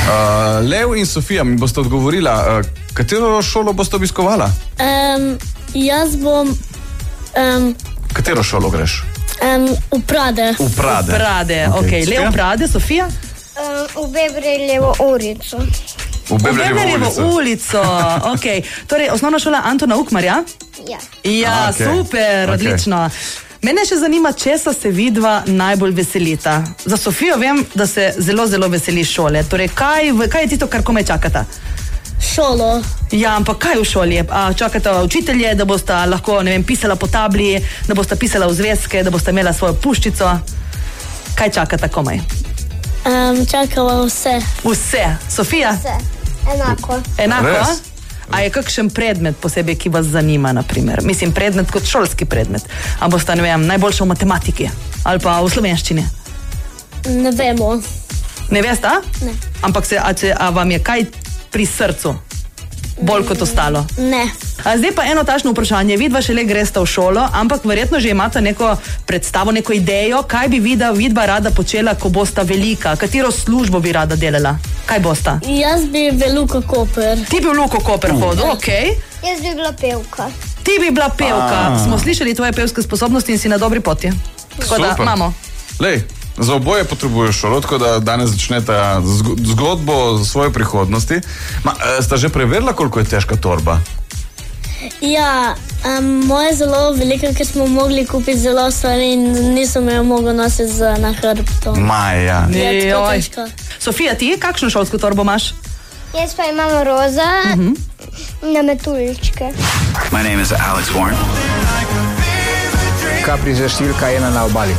Lev in Sofija mi boste odgovorila, katero šolo boste obiskovala? Jaz bom... Katero šolo greš? V Prade. V Prade. Okay. Lev Prade, Sofija? V Bebreljevo ulico. V Bebreljevo ulico. Okay. Torej, osnovna šola Antona Ukmarja? Ja. Ja, super, odlično. Mene še zanima, česa se vidva najbolj veselita. Za Sofijo vem, da se zelo, zelo veseli šole. Torej, kaj je tisto, kar komaj čakata? Šolo. Ja, ampak kaj v šoli? Čakata učitelje, da bosta lahko, ne vem, pisala po tabli, da bosta pisala v zvezke, da bosta imela svojo puščico. Kaj čakata komaj? Čakava vse. Vse. Sofija? Vse. Enako. Enako? Res? A je kakšen predmet posebej, ki vas zanima, naprimer? Mislim, predmet kot šolski predmet. A boste, ne vem, najboljša v matematiki? Ali pa v slovenščini? Ne vemo. Ne veste, a? Ne. Ampak a vam je kaj pri srcu? Bolj kot ostalo? Ne. Zdaj pa eno tašno vprašanje. Vidva šele gresta v šolo, ampak verjetno že imata neko predstavo, neko idejo, kaj bi vidva rada počela, ko bosta velika. Katero službo bi rada delala? Kaj bosta? Jaz bi v Luko Koper. Ti bi v Luko Koper hodil, okej. Jaz bi bila pevka. Ti bi bila pevka. Smo slišali tvoje pevske sposobnosti in si na dobri poti. Tako da, imamo. Lej, za oboje potrebuješ šolo, tako da danes začnete zgodbo svoje prihodnosti. Sta že preverila, koliko je težka torba? Ja, moja je zelo velika, ker smo mogli kupiti zelo stvari in nisem jo mogla nositi na hrbtu. Maja. Je tako težka. Sofija, ti kakšno šolsko torbo imaš? Jaz pa imam roza na metuljčke. My name is Alex Warren. Capri za številka 1 na obali.